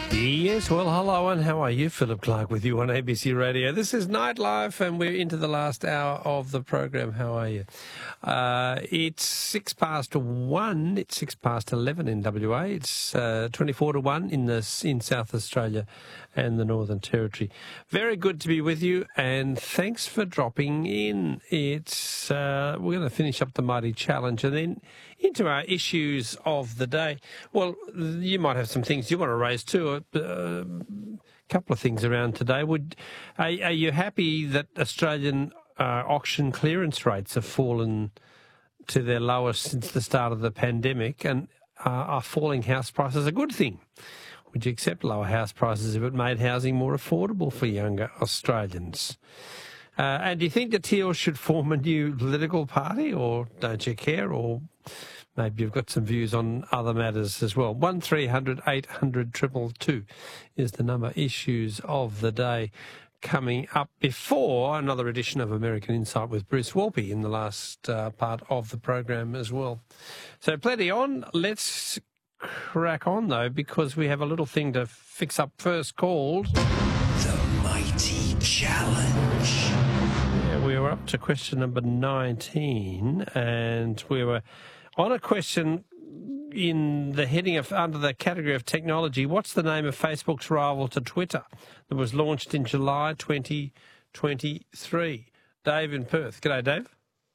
Yes, well, hello and how are you? Philip Clark with you on ABC Radio. This is Nightlife and we're into the last hour of the program. How are you? It's 1:06. It's 11 in WA. It's 24-1 in South Australia and the Northern Territory. Very good to be with you and thanks for dropping in. It's we're going to finish up the Mighty Challenge and then into our issues of the day. Well, you might have some things you want to raise too. A couple of things around today. Are you happy that Australian auction clearance rates have fallen to their lowest since the start of the pandemic, and are falling house prices a good thing? Would you accept lower house prices if it made housing more affordable for younger Australians? And do you think the Teals should form a new political party, or don't you care, or maybe you've got some views on other matters as well? 1300 800 222 is the number. Issues of the day coming up before another edition of American Insight with Bruce Wolpe in the last part of the program as well. So plenty on. Let's crack on, though, because we have a little thing to fix up first called The Mighty Challenge. Yeah, we were up to question number 19, and we were on a question in the heading of under the category of technology. What's the name of Facebook's rival to Twitter that was launched in July 2023? Dave in Perth. G'day, Dave.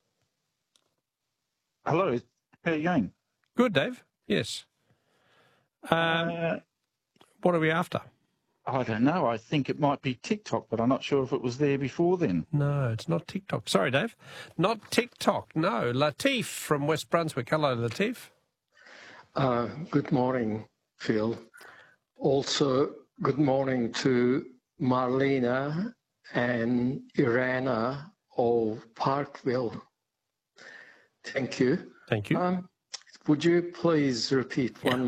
Hello. How are you going? Good, Dave. Yes. What are we after? I don't know. I think it might be TikTok, but I'm not sure if it was there before then. No, it's not TikTok. Sorry, Dave. Not TikTok, no. Latif from West Brunswick. Hello, Latif. Good morning, Phil. Also, good morning to Marlena and Irana of Parkville. Thank you. Thank you. Would you please repeat one